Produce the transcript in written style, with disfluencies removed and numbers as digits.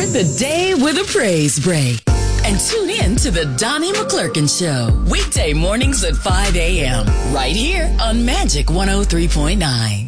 Start the day with a praise break. And tune in to the Donnie McClurkin Show. Weekday mornings at 5 a.m. Right here on Magic 103.9.